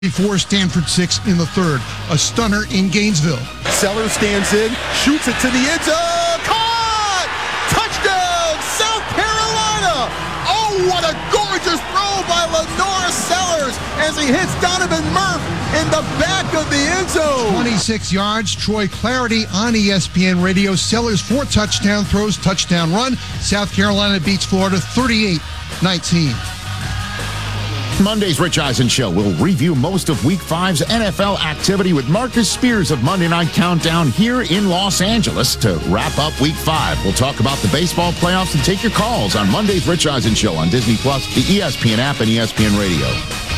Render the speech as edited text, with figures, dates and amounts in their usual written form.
before Stanford 6 in the third. A stunner in Gainesville. Sellers stands in, shoots it to the end zone. Caught! Touchdown, South Carolina! Oh, what a gorgeous throw by Lenora Sellers as he hits Donovan Murph in the back of the end zone. 26 yards. Troy Clarity on ESPN Radio. Sellers 4 touchdown throws, touchdown run. South Carolina beats Florida 38-19. Monday's Rich Eisen Show will review most of Week 5's NFL activity with Marcus Spears of Monday Night Countdown here in Los Angeles to wrap up Week 5. We'll talk about the baseball playoffs and take your calls on Monday's Rich Eisen Show on Disney+, the ESPN app, and ESPN Radio.